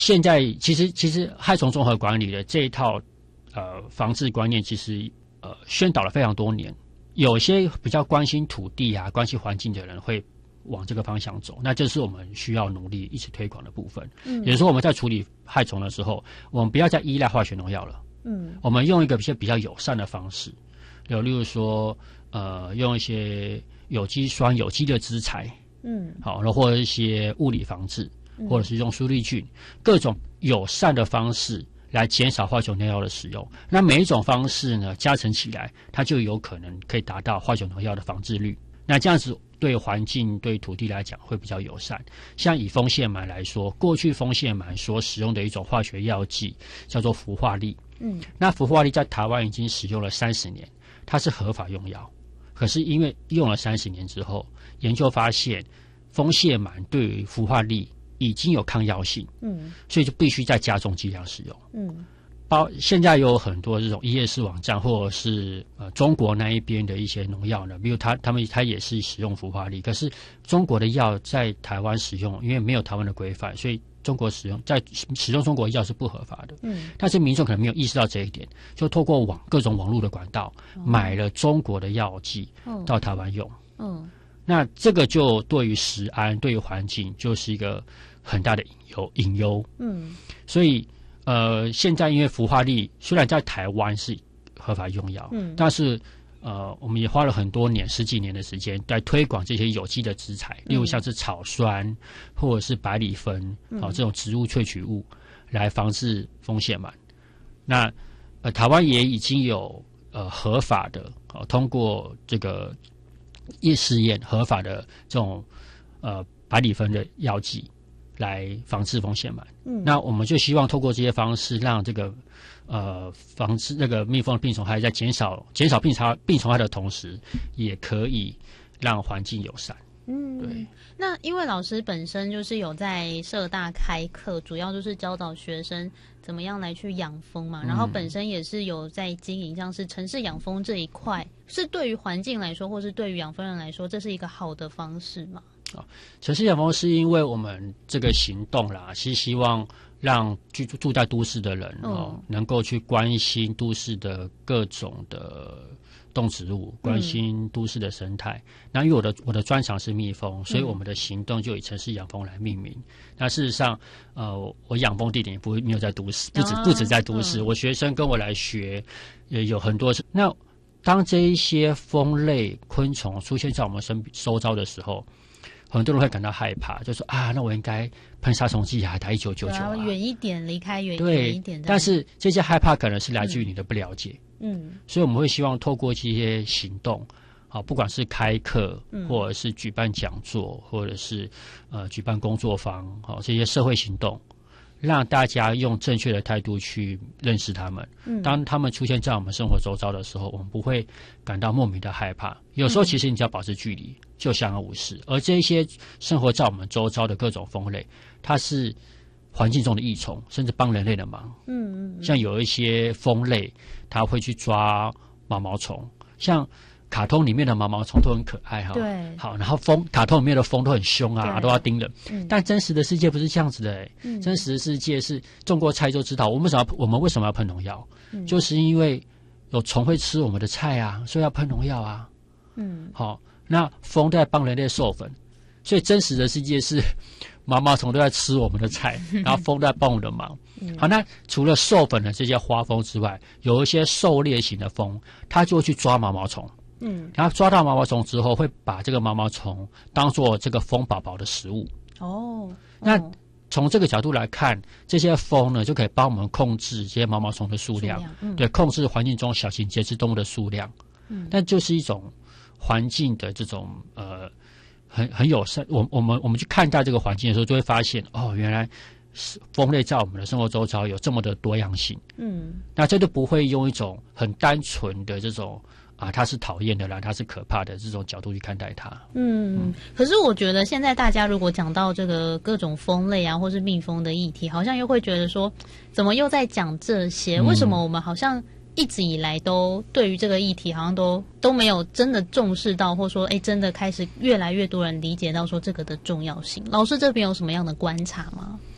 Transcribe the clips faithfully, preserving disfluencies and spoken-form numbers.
现在其实其实害虫综合管理的这一套呃防治观念，其实呃宣导了非常多年。有些比较关心土地啊、关心环境的人会往这个方向走，那这是我们需要努力一直推广的部分。嗯，也就是说我们在处理害虫的时候，我们不要再依赖化学农药了。嗯，我们用一个比较比较友善的方式，有例如说呃用一些有机酸、有机的资材，嗯，好，然后或者一些物理防治，或者是用苏力菌，各种友善的方式来减少化学农药的使用。那每一种方式呢，加成起来，它就有可能可以达到化学农药的防治率。那这样子对环境、对土地来讲会比较友善。像以蜂腺螨来说，过去蜂腺螨所使用的一种化学药剂叫做氟化力。嗯，那氟化力在台湾已经使用了三十年，它是合法用药。可是因为用了三十年之后，研究发现蜂腺螨对于氟化力已经有抗药性，嗯，所以就必须再加重剂量使用，嗯，包现在有很多这种一页式网站，或者是呃中国那一边的一些农药呢，比如他他们他也是使用氟化力，可是中国的药在台湾使用，因为没有台湾的规范，所以中国使用在使用中国药是不合法的，嗯，但是民众可能没有意识到这一点，就透过网各种网络的管道、哦、买了中国的药剂、哦、到台湾用，嗯，那这个就对于食安、对于环境就是一个很大的隐忧，隐忧。嗯，所以呃，现在因为氟化力虽然在台湾是合法用药，嗯，但是呃，我们也花了很多年、十几年的时间在推广这些有机的资材，例如像是草酸或者是百里酚，好、嗯、这种植物萃取物来防治蜂腺螨。那呃，台湾也已经有呃合法的，哦，通过这个夜试验合法的这种呃百里酚的药剂来防治蜂腺螨。嗯，那我们就希望透过这些方式，让这个呃防治那个蜜蜂的病虫害在减少减少病虫病虫害的同时，也可以让环境友善。 嗯，对。那因为老师本身就是有在社大开课，主要就是教导学生怎么样来去养蜂嘛，然后本身也是有在经营像是城市养蜂这一块，是对于环境来说，或是对于养蜂人来说，这是一个好的方式吗？ 啊，城市养蜂是因为我们这个行动啦，是希望让居住住在都市的人哦，嗯、能够去关心都市的各种的动植物，关心都市的生态。嗯、那因为我的我的专长是蜜蜂，所以我们的行动就以城市养蜂来命名。嗯、那事实上，呃，我养蜂地点也不会没有在都市，不止、啊、不止在都市，嗯、我学生跟我来学也有很多。那当这一些蜂类昆虫出现在我们身周遭的时候，很多人会感到害怕，就说啊，那我应该喷杀虫剂啊，打一九九九啊， 远一点，离开远对一点。 但是这些害怕可能是来自于你的不了解，嗯，所以我们会希望透过这些行动，啊，不管是开课，或者是举办讲座，或者是呃举办工作坊，好、啊、这些社会行动，让大家用正确的态度去认识他们。嗯，当他们出现在我们生活周遭的时候，我们不会感到莫名的害怕。有时候其实你只要保持距离，就相安无事。而这一些生活在我们周遭的各种蜂类，它是环境中的益虫，甚至帮人类的忙。嗯嗯，像有一些蜂类，它会去抓毛毛虫，像卡通里面的毛毛虫都很可爱哈， 对， 好，然后蜂卡通里面的蜂都很凶啊，都要叮人。嗯、但真实的世界不是这样子的、欸，嗯、真实的世界是种过菜就知道，我们为什么要我们为什么要喷农药？嗯、就是因为有虫会吃我们的菜啊，所以要喷农药啊。嗯，好，那蜂在帮人类授粉，所以真实的世界是毛毛虫都在吃我们的菜，然后蜂都在帮我们的忙。嗯、好，那除了授粉的这些花蜂之外，有一些狩猎型的蜂，它就会去抓毛毛虫。嗯，然后抓到毛毛虫之后，会把这个毛毛虫当做这个蜂宝宝的食物。哦，那从这个角度来看，这些蜂呢就可以帮我们控制这些毛毛虫的数量，数量嗯、对，控制环境中小型节肢动物的数量。嗯，但就是一种环境的这种呃很很友善。我我们我们去看待这个环境的时候，就会发现哦，原来蜂类在我们的生活周遭有这么的多样性。嗯，那这就不会用一种很单纯的这种。啊，它是讨厌的啦，它是可怕的这种角度去看待它。 嗯，嗯可是我觉得现在大家如果讲到这个各种蜂类啊，或是蜜蜂的议题，好像又会觉得说，怎么又在讲这些？嗯、为什么我们好像一直以来都对于这个议题好像都都没有真的重视到，或说，哎，真的开始越来越多人理解到说这个的重要性？老师这边有什么样的观察吗？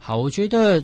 好，我觉得